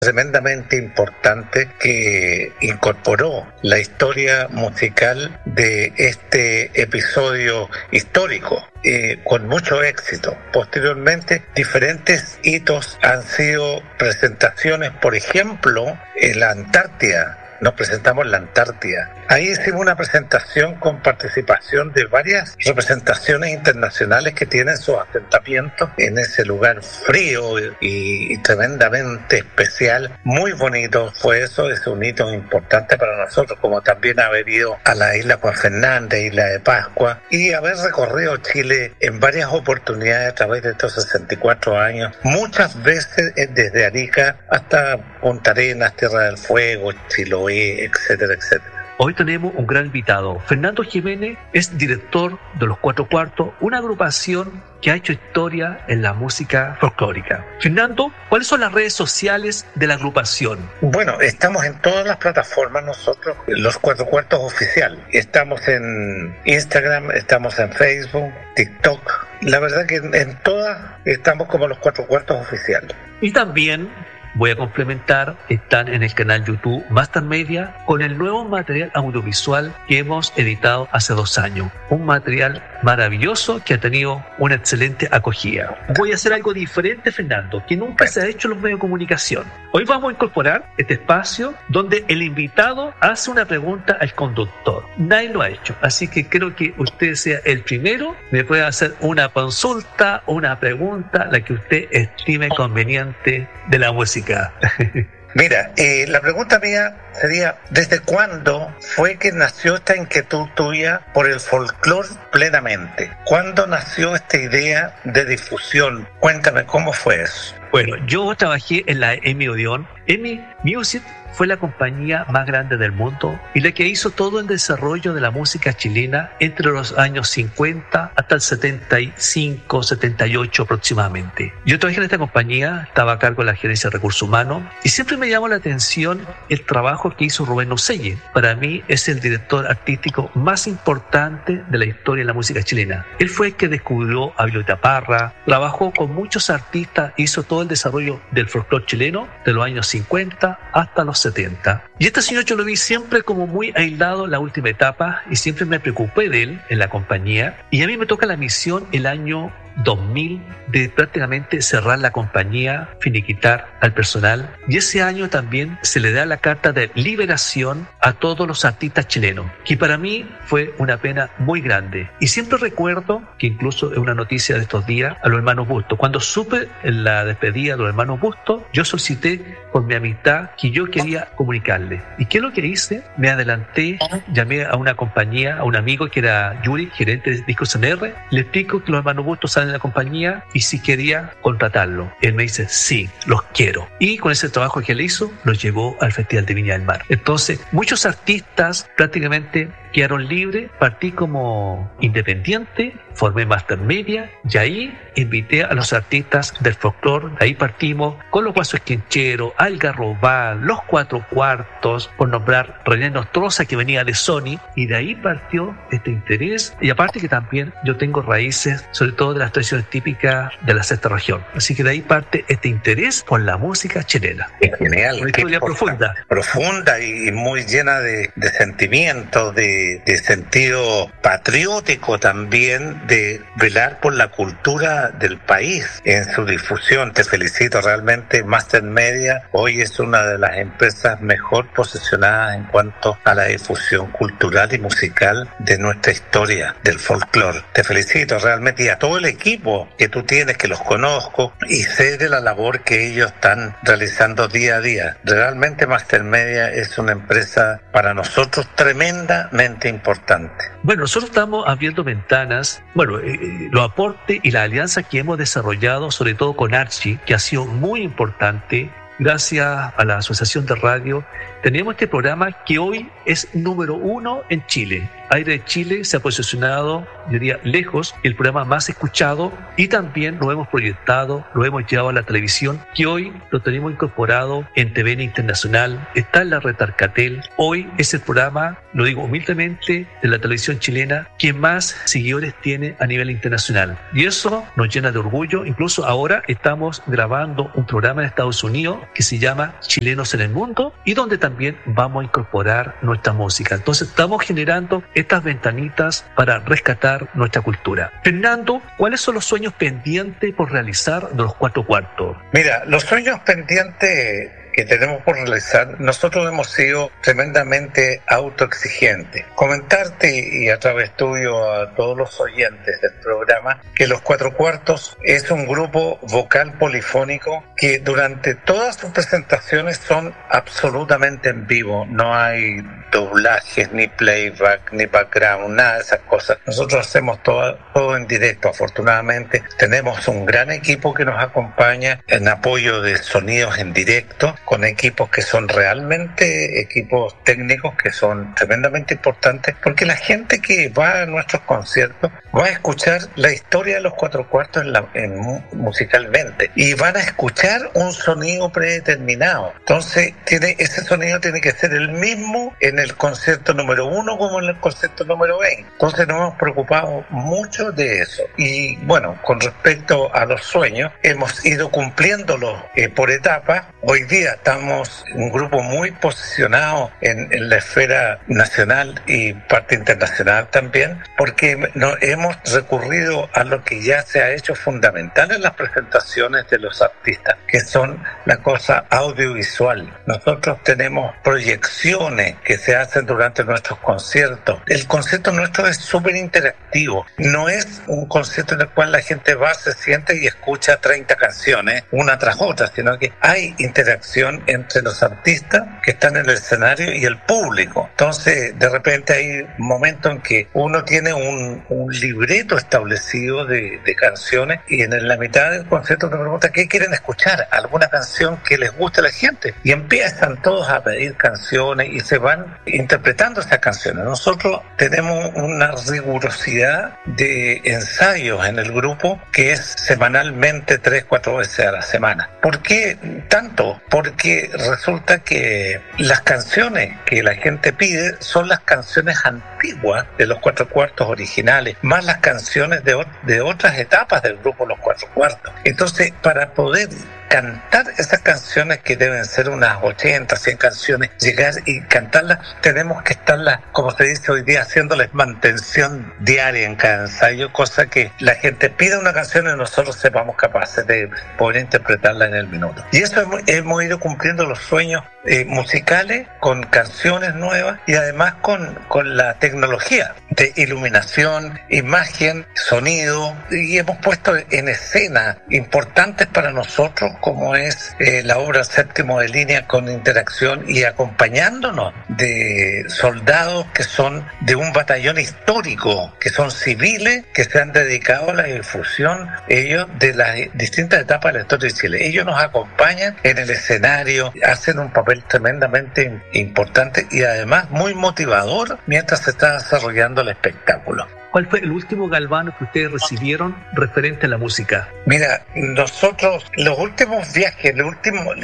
tremendamente importante que incorporó la historia musical de este episodio histórico con mucho éxito. Posteriormente, diferentes hitos han sido presentaciones, por ejemplo, en la Antártida. Nos presentamos en la Antártida. Ahí hicimos una presentación con participación de varias representaciones internacionales que tienen sus asentamientos en ese lugar frío y tremendamente especial. Muy bonito fue eso, es un hito importante para nosotros, como también haber ido a la isla Juan Fernández, isla de Pascua, y haber recorrido Chile en varias oportunidades a través de estos 64 años, muchas veces desde Arica hasta Punta Arenas, Tierra del Fuego, Chiloé, etcétera, etcétera. Hoy tenemos un gran invitado. Fernando Jiménez es director de Los Cuatro Cuartos, una agrupación que ha hecho historia en la música folclórica. Fernando, ¿cuáles son las redes sociales de la agrupación? Bueno, estamos en todas las plataformas nosotros, Los Cuatro Cuartos Oficial. Estamos en Instagram, estamos en Facebook, TikTok. La verdad que en todas estamos como Los Cuatro Cuartos Oficial. Y también voy a complementar, están en el canal YouTube Master Media con el nuevo material audiovisual que hemos editado hace 2 años. Un material maravilloso que ha tenido una excelente acogida. Voy a hacer algo diferente, Fernando, que nunca se ha hecho en los medios de comunicación. Hoy vamos a incorporar este espacio donde el invitado hace una pregunta al conductor. Nadie lo ha hecho, así que creo que usted sea el primero. Me puede hacer una consulta, una pregunta, la que usted estime conveniente de la música. Mira, la pregunta mía sería, ¿desde cuándo fue que nació esta inquietud tuya por el folclore plenamente? ¿Cuándo nació esta idea de difusión? Cuéntame, ¿cómo fue eso? Bueno, yo trabajé en la EMI Odeón. EMI Music fue la compañía más grande del mundo y la que hizo todo el desarrollo de la música chilena entre los años 50 hasta el 75, 78 aproximadamente. Yo trabajé en esta compañía, estaba a cargo de la gerencia de recursos humanos y siempre me llamó la atención el trabajo que hizo Rubén Ocelli. Para mí es el director artístico más importante de la historia de la música chilena. Él fue el que descubrió a Violeta Parra, trabajó con muchos artistas, hizo todo el desarrollo del folclore chileno de los años 50 hasta los 70. Y este señor yo lo vi siempre como muy aislado en la última etapa y siempre me preocupé de él en la compañía. Y a mí me toca la misión el año 2000 de prácticamente cerrar la compañía, finiquitar al personal, y ese año también se le da la carta de liberación a todos los artistas chilenos, que para mí fue una pena muy grande. Y siempre recuerdo que incluso en una noticia de estos días a los hermanos Bustos, cuando supe en la despedida de los hermanos Bustos, yo solicité por mi amistad que yo quería comunicarle. ¿Y qué es lo que hice? Me adelanté, llamé a una compañía, a un amigo que era Yuri, gerente de Discos NR, le explico que los hermanos Bustos salen de la compañía y si quería contratarlo. Él me dice, sí, los quiero. Y con ese trabajo que él hizo, los llevó al Festival de Viña del Mar. Entonces, muchos artistas prácticamente quedaron libres, partí como independiente, formé Master Media y ahí invité a los artistas del folclore. Ahí partimos con los Guasos Quincheros, Algarrobal, Los Cuatro Cuartos, por nombrar René Nostroza que venía de Sony, y de ahí partió este interés. Y aparte que también yo tengo raíces, sobre todo de las tradiciones típicas de la sexta región. Así que de ahí parte este interés por la música chilena. Es genial. Una historia profunda. Profunda y muy llena de sentimientos, de sentido patriótico también, de velar por la cultura del país en su difusión. Te felicito realmente. Master Media hoy es una de las empresas mejor posicionadas en cuanto a la difusión cultural y musical de nuestra historia del folclore. Te felicito realmente, y a todo el equipo que tú tienes, que los conozco y sé de la labor que ellos están realizando día a día. Realmente Master Media es una empresa para nosotros tremendamente importante. Bueno, nosotros estamos abriendo ventanas, los aportes y la alianza que hemos desarrollado, sobre todo con Archie, que ha sido muy importante. Gracias a la Asociación de Radio, tenemos este programa que hoy es número 1 en Chile. Aire de Chile se ha posicionado, yo diría, lejos, el programa más escuchado, y también lo hemos proyectado, lo hemos llevado a la televisión, que hoy lo tenemos incorporado en TVN Internacional, está en la red Arcatel. Hoy es el programa, lo digo humildemente, de la televisión chilena que más seguidores tiene a nivel internacional. Y eso nos llena de orgullo. Incluso ahora estamos grabando un programa en Estados Unidos que se llama Chilenos en el Mundo, y donde también vamos a incorporar nuestra música. Entonces estamos generando estas ventanitas para rescatar nuestra cultura. Fernando, ¿cuáles son los sueños pendientes por realizar de los Cuatro Cuartos? Mira, los sueños pendientes que tenemos por realizar, nosotros hemos sido tremendamente autoexigentes. Comentarte, y a través tuyo a todos los oyentes del programa, que Los Cuatro Cuartos es un grupo vocal polifónico que durante todas sus presentaciones son absolutamente en vivo. No hay doblajes, ni playback, ni background, nada de esas cosas. Nosotros hacemos todo en directo. Afortunadamente tenemos un gran equipo que nos acompaña en apoyo de sonidos en directo, con equipos que son realmente equipos técnicos que son tremendamente importantes, porque la gente que va a nuestros conciertos va a escuchar la historia de Los Cuatro Cuartos musicalmente, y van a escuchar un sonido predeterminado. Entonces ese sonido tiene que ser el mismo en el concierto número 1 como en el concierto número 20. Entonces nos hemos preocupado mucho de eso. Y bueno, con respecto a los sueños, hemos ido cumpliéndolos por etapas. Hoy día estamos un grupo muy posicionado en la esfera nacional y parte internacional también, porque hemos recurrido a lo que ya se ha hecho fundamental en las presentaciones de los artistas, que son la cosa audiovisual. Nosotros tenemos proyecciones que se hacen durante nuestros conciertos. El concierto nuestro es súper interactivo. No es un concierto en el cual la gente va, se siente y escucha 30 canciones una tras otra, sino que hay interacción entre los artistas que están en el escenario y el público. Entonces, de repente hay momentos en que uno tiene un libreto establecido de canciones, y en la mitad del concierto te pregunta qué quieren escuchar, alguna canción que les guste a la gente, y empiezan todos a pedir canciones y se van interpretando esas canciones. Nosotros tenemos una rigurosidad de ensayos en el grupo que es semanalmente 3-4 veces a la semana. ¿Por qué tanto? Porque resulta que las canciones que la gente pide son las canciones antiguas de Los Cuatro Cuartos originales, más las canciones de otras etapas del grupo Los Cuatro Cuartos. Entonces, para poder cantar esas canciones, que deben ser unas 80, 100 canciones, llegar y cantarlas, tenemos que estarlas, como se dice hoy día, haciéndoles mantención diaria en cada ensayo, cosa que la gente pida una canción y nosotros sepamos capaces de poder interpretarla en el minuto. Y eso hemos ido cumpliendo los sueños musicales con canciones nuevas, y además con la tecnología de iluminación, imagen, sonido, y hemos puesto en escena importantes para nosotros, como es la obra Séptimo de Línea, con interacción y acompañándonos de soldados que son de un batallón histórico, que son civiles, que se han dedicado a la difusión, ellos, de las distintas etapas de la historia de Chile. Ellos nos acompañan en el escenario, hacen un papel tremendamente importante y además muy motivador mientras se está desarrollando el espectáculo. ¿Cuál fue el último galvano que ustedes recibieron referente a la música? Mira, nosotros los últimos viajes, el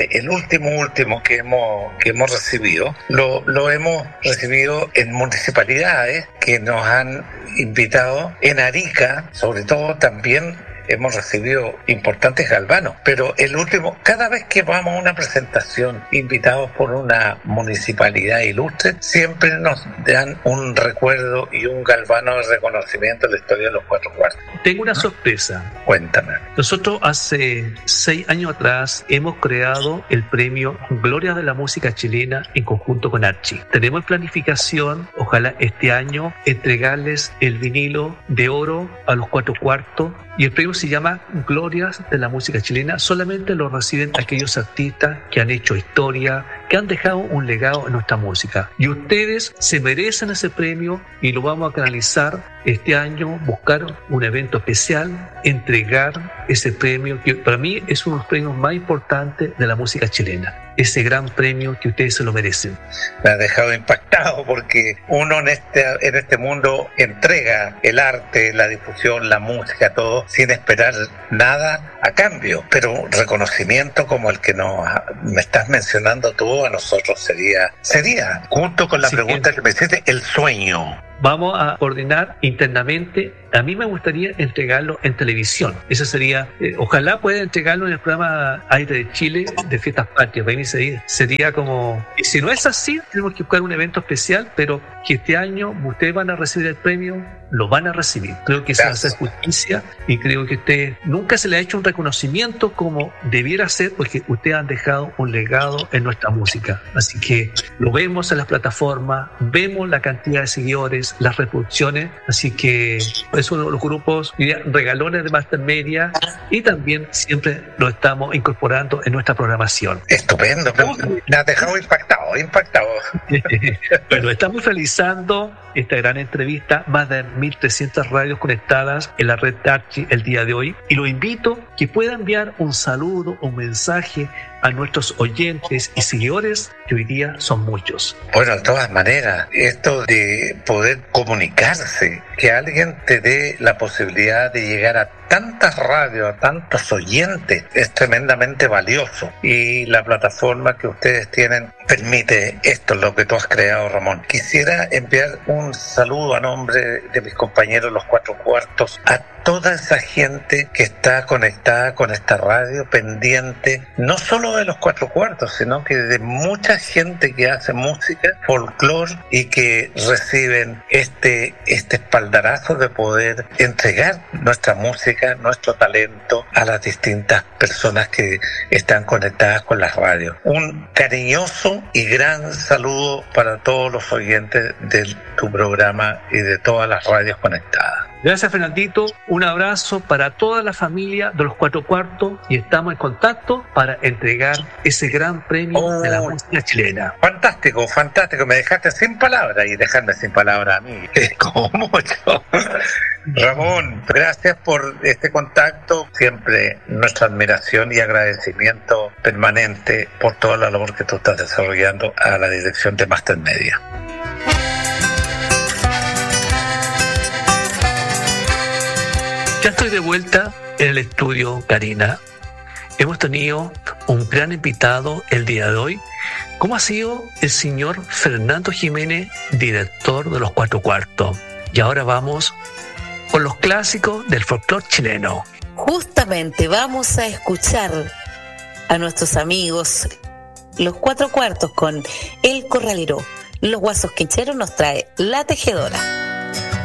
último que hemos recibido, lo hemos recibido en municipalidades que nos han invitado. En Arica, sobre todo, también hemos recibido importantes galvanos, pero el último, cada vez que vamos a una presentación invitados por una municipalidad ilustre, siempre nos dan un recuerdo y un galvano de reconocimiento de la historia de Los Cuatro Cuartos. Tengo una sorpresa. Cuéntame. Nosotros hace 6 años atrás hemos creado el premio Gloria de la Música Chilena en conjunto con Archie. Tenemos planificación, ojalá este año, entregarles el vinilo de oro a Los Cuatro Cuartos, y el premio se llama Glorias de la Música Chilena. Solamente lo reciben aquellos artistas que han hecho historia, que han dejado un legado en nuestra música. Y ustedes se merecen ese premio y lo vamos a canalizar este año, buscar un evento especial, entregar ese premio que para mí es uno de los premios más importantes de la música chilena. Ese gran premio que ustedes se lo merecen. Me ha dejado impactado porque uno en este mundo entrega el arte, la difusión, la música, todo sin esperar nada a cambio, pero reconocimiento como el que me estás mencionando tú a nosotros sería junto con la pregunta que me hiciste, el sueño. Vamos a coordinar internamente. A mí me gustaría entregarlo en televisión. Eso sería, ojalá pueda entregarlo en el programa Aire de Chile de Fiestas Patrias. Para mí sería como, y si no es así, tenemos que buscar un evento especial, pero que este año ustedes van a recibir el premio, lo van a recibir. Creo que se va a hacer justicia y creo que usted nunca se le ha hecho un reconocimiento como debiera ser, porque ustedes han dejado un legado en nuestra música. Así que lo vemos en las plataformas, vemos la cantidad de seguidores, las reproducciones, así que es uno de los grupos regalones de Master Media y también siempre lo estamos incorporando en nuestra programación. Estupendo, me ha dejado impactado. Bueno, estamos realizando esta gran entrevista, más de 1.300 radios conectadas en la red Archi el día de hoy, y lo invito que pueda enviar un saludo, un mensaje a nuestros oyentes y seguidores, que hoy día son muchos. Bueno, de todas maneras, esto de poder comunicarse, que alguien te dé la posibilidad de llegar a tantas radios, a tantos oyentes, es tremendamente valioso. Y la plataforma que ustedes tienen permite esto, lo que tú has creado, Ramón. Quisiera enviar un saludo a nombre de mis compañeros Los Cuatro Cuartos a toda esa gente que está conectada con esta radio, pendiente, no solo de Los Cuatro Cuartos, sino que de mucha gente que hace música, folclore, y que reciben este espaldarazo de poder entregar nuestra música, nuestro talento a las distintas personas que están conectadas con las radios. Un cariñoso y gran saludo para todos los oyentes de tu programa y de todas las radios conectadas. Gracias, Fernandito. Un abrazo para toda la familia de Los Cuatro Cuartos y estamos en contacto para entregar ese gran premio de la música chilena. Fantástico. Me dejaste sin palabras y dejarme sin palabras a mí. Como mucho. Ramón, gracias por este contacto. Siempre nuestra admiración y agradecimiento permanente por toda la labor que tú estás desarrollando a la dirección de Master Media. Ya estoy de vuelta en el estudio, Karina. Hemos tenido un gran invitado el día de hoy, como ha sido el señor Fernando Jiménez, director de Los Cuatro Cuartos. Y ahora vamos con los clásicos del folclore chileno. Justamente vamos a escuchar a nuestros amigos Los Cuatro Cuartos con El Corralero. Los Guasos Quincheros nos trae La Tejedora.